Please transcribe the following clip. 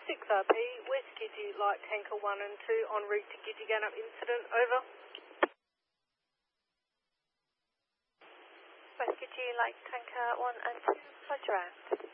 6RP, West Gidgee, Light Tanker 1 and 2, en route to Gidgee Gun-Up incident, over. West Gidgee, Light Tanker 1 and 2, roger out.